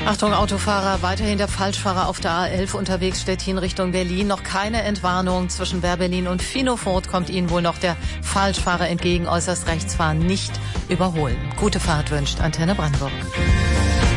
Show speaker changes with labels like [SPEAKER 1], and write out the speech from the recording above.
[SPEAKER 1] Achtung, Autofahrer, weiterhin der Falschfahrer auf der A11 unterwegs, Stettin Richtung Berlin. Noch keine Entwarnung. Zwischen Wehr-Berlin und Finofurt kommt Ihnen wohl noch der Falschfahrer entgegen. Äußerst rechts fahren, nicht überholen. Gute Fahrt wünscht Antenne Brandenburg.